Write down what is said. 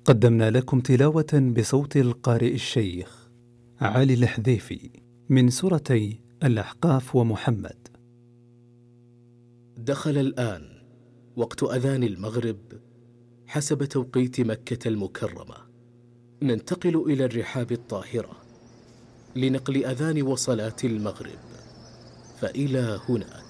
قدمنا لكم تلاوة بصوت القارئ الشيخ علي الحذيفي من سورتي الأحقاف ومحمد. دخل الآن وقت أذان المغرب حسب توقيت مكة المكرمة. ننتقل إلى الرحاب الطاهرة لنقل أذان وصلاة المغرب، فإلى هناك.